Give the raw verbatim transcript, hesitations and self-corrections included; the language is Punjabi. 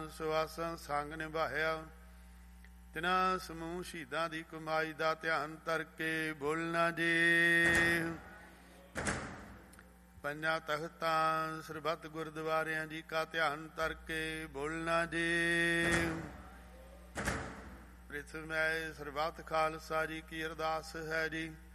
ਸੁਆਸਨ ਸੰਗ ਨਿਭਾਇਆ। ਤਿਨਾਂ ਸਮੂਹ ਸ਼ਹੀਦਾਂ ਦੀ ਕਮਾਈ ਦਾ ਧਿਆਨ ਧਰ ਕੇ ਬੋਲਣਾ ਜੀ। ਪੰਜਾਂ ਤਖਤਾਂ ਸਰਬੱਤ ਗੁਰਦੁਆਰਿਆਂ ਜੀ ਕਾ ਧਿਆਨ ਧਰ ਕੇ ਬੋਲਣਾ ਜੀ। ਪ੍ਰਿਥਵੀ ਸਰਬੱਤ ਖਾਲਸਾ ਜੀ ਕੀ ਅਰਦਾਸ ਹੈ ਜੀ।